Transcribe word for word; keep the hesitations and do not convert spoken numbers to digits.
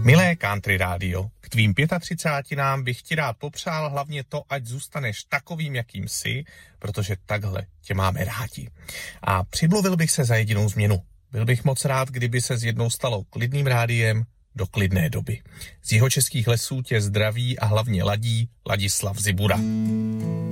Milé Country Rádio, k tvým pětatřicátinám bych ti rád popřál hlavně to, ať zůstaneš takovým, jakým jsi, protože takhle tě máme rádi. A přimluvil bych se za jedinou změnu. Byl bych moc rád, kdyby se s jednou stalo klidným rádiem do klidné doby. Z jihočeských lesů tě zdraví a hlavně ladí Ladislav Zibura.